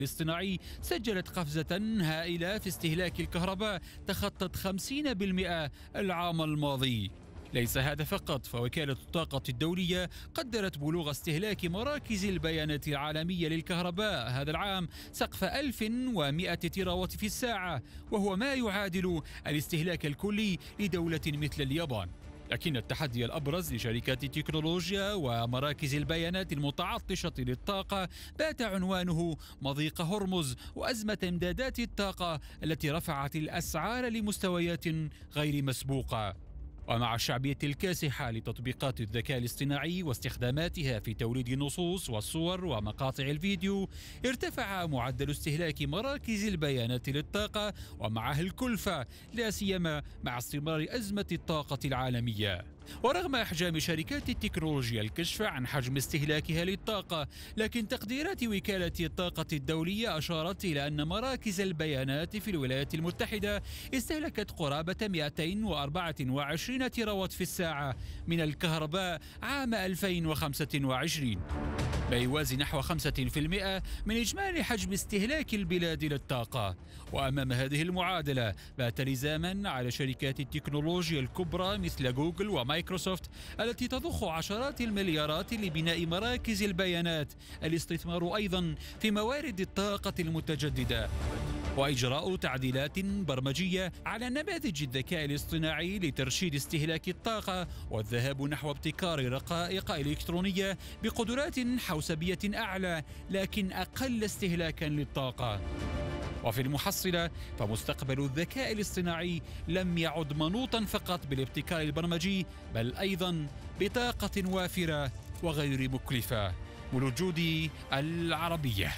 الاصطناعي سجلت قفزة هائلة في استهلاك الكهرباء تخطت 50% العام الماضي. ليس هذا فقط، فوكالة الطاقة الدولية قدرت بلوغ استهلاك مراكز البيانات العالمية للكهرباء هذا العام سقف 1100 تيراوات في الساعة، وهو ما يعادل الاستهلاك الكلي لدولة مثل اليابان. لكن التحدي الأبرز لشركات التكنولوجيا ومراكز البيانات المتعطشة للطاقة بات عنوانه مضيق هرمز وأزمة إمدادات الطاقة التي رفعت الأسعار لمستويات غير مسبوقة. ومع الشعبية الكاسحة لتطبيقات الذكاء الاصطناعي واستخداماتها في توليد النصوص والصور ومقاطع الفيديو، ارتفع معدل استهلاك مراكز البيانات للطاقة ومعه الكلفة، لا سيما مع استمرار أزمة الطاقة العالمية. ورغم إحجام شركات التكنولوجيا الكشف عن حجم استهلاكها للطاقة، لكن تقديرات وكالة الطاقة الدولية أشارت إلى أن مراكز البيانات في الولايات المتحدة استهلكت قرابة 224 تيراوات في الساعة من الكهرباء عام 2025، ما يوازي نحو 5% من إجمالي حجم استهلاك البلاد للطاقة. وأمام هذه المعادلة بات لزاما على شركات التكنولوجيا الكبرى مثل جوجل ومايكروسوفت التي تضخ عشرات المليارات لبناء مراكز البيانات الاستثمار أيضا في موارد الطاقة المتجددة، وإجراء تعديلات برمجية على نماذج الذكاء الاصطناعي لترشيد استهلاك الطاقة والذهاب نحو ابتكار رقائق إلكترونية بقدرات حوسبية أعلى لكن أقل استهلاكا للطاقة. وفي المحصلة فمستقبل الذكاء الاصطناعي لم يعد منوطا فقط بالابتكار البرمجي، بل أيضا بطاقة وافرة وغير مكلفة. والوجود العربية.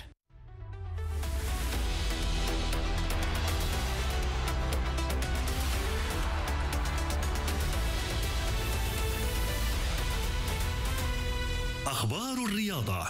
أخبار الرياضة.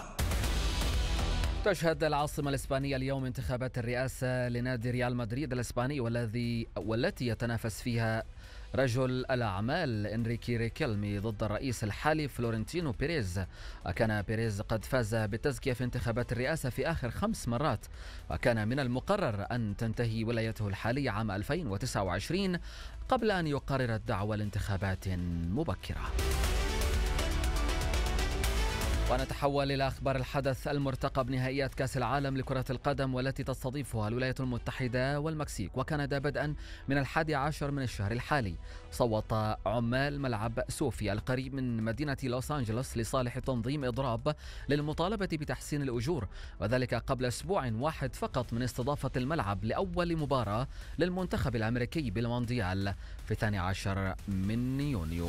تشهد العاصمة الإسبانية اليوم انتخابات الرئاسة لنادي ريال مدريد الإسباني والتي يتنافس فيها رجل الأعمال إنريكي ريكيلمي ضد الرئيس الحالي فلورنتينو بيريز. وكان بيريز قد فاز بالتزكية في انتخابات الرئاسة في آخر 5 مرات، وكان من المقرر أن تنتهي ولايته الحالية عام 2029 قبل أن يقرر الدعوة لانتخابات مبكرة. ونتحول إلى أخبار الحدث المرتقب نهائيات كأس العالم لكرة القدم والتي تستضيفها الولايات المتحدة والمكسيك وكندا بدءا من 11 من الشهر الحالي. صوت عمال ملعب سوفيا القريب من مدينة لوس أنجلوس لصالح تنظيم إضراب للمطالبة بتحسين الأجور، وذلك قبل أسبوع واحد فقط من استضافة الملعب لأول مباراة للمنتخب الأمريكي بالمونديال في 12 من يونيو.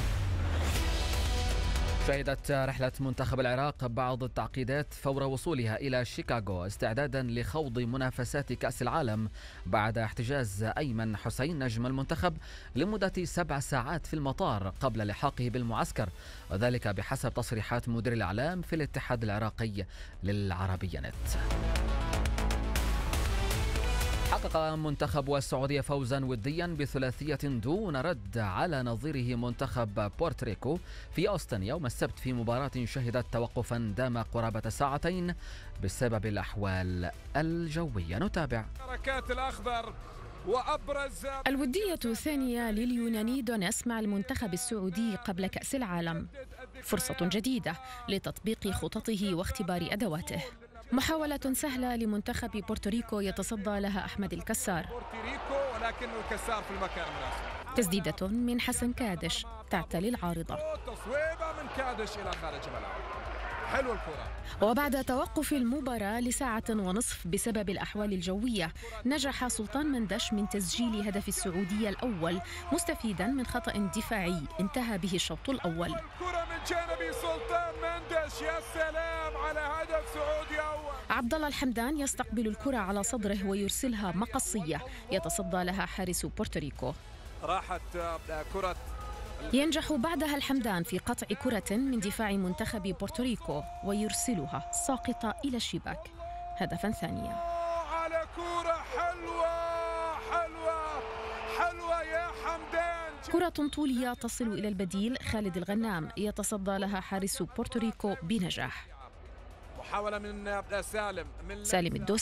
شهدت رحلة منتخب العراق بعض التعقيدات فور وصولها إلى شيكاغو استعدادا لخوض منافسات كأس العالم بعد احتجاز أيمن حسين نجم المنتخب لمدة 7 ساعات في المطار قبل لحاقه بالمعسكر، وذلك بحسب تصريحات مدير الإعلام في الاتحاد العراقي للعربية نت. حقق منتخب السعودية فوزا وديا بثلاثية دون رد على نظيره منتخب بورتريكو في أوستن يوم السبت في مباراة شهدت توقفا دام قرابة 2 ساعات بسبب الأحوال الجوية. نتابع. الودية الثانية لليوناني دونيس مع المنتخب السعودي قبل كأس العالم، فرصة جديدة لتطبيق خططه واختبار أدواته. محاولة سهلة لمنتخب بورتوريكو يتصدى لها أحمد الكسار، تسديدة من حسن كادش تعتلي العارضة، وبعد توقف المباراة لساعة ونصف بسبب الأحوال الجوية نجح سلطان مندش من تسجيل هدف السعودية الأول مستفيدا من خطأ دفاعي انتهى به الشوط الأول. يا سلام على هدف سعودي أول. عبد الله الحمدان يستقبل الكرة على صدره ويرسلها مقصية يتصدى لها حارس بورتوريكو. راحت كرة. ينجح بعدها الحمدان في قطع كرة من دفاع منتخب بورتوريكو ويرسلها ساقطة إلى الشباك، هدفا ثانيا. على كرة حلوة يا حمدان. كرة طولية تصل إلى البديل خالد الغنام يتصدى لها حارس بورتوريكو بنجاح. محاولة من سالم الدوسي.